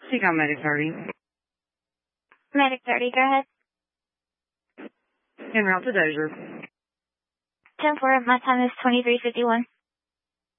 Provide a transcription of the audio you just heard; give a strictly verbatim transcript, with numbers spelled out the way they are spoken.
Seek on Medic thirty. Medic thirty, go ahead. En route to Dozier. ten four, my time is twenty-three fifty-one.